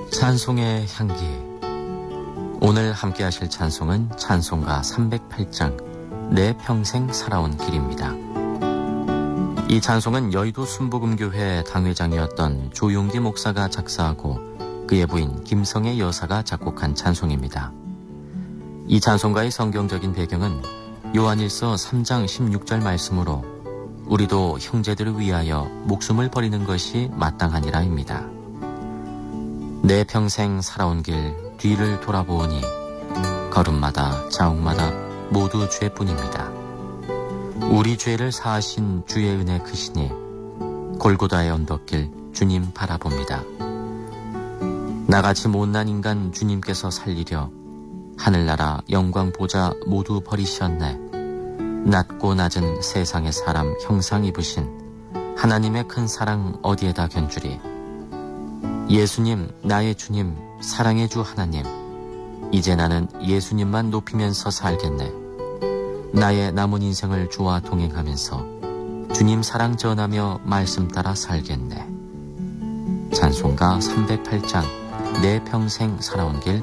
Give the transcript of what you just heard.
찬송의 향기. 오늘 함께 하실 찬송은 찬송가 308장 내 평생 살아온 길입니다. 이 찬송은 여의도 순복음교회 당회장이었던 조용기 목사가 작사하고 그의 부인 김성애 여사가 작곡한 찬송입니다. 이 찬송가의 성경적인 배경은 요한일서 3장 16절 말씀으로 우리도 형제들을 위하여 목숨을 버리는 것이 마땅하니라입니다. 내 평생 살아온 길 뒤를 돌아보니 걸음마다 자욱마다 모두 죄뿐입니다. 우리 죄를 사하신 주의 은혜 크시니 골고다의 언덕길 주님 바라봅니다. 나같이 못난 인간 주님께서 살리려 하늘나라 영광 보좌 모두 버리셨네. 낮고 낮은 세상의 사람 형상 입으신 하나님의 큰 사랑 어디에다 견주리. 예수님, 나의 주님, 사랑의 주 하나님, 이제 나는 예수님만 높이면서 살겠네. 나의 남은 인생을 주와 동행하면서 주님 사랑 전하며 말씀 따라 살겠네. 찬송가 308장 내 평생 살아온 길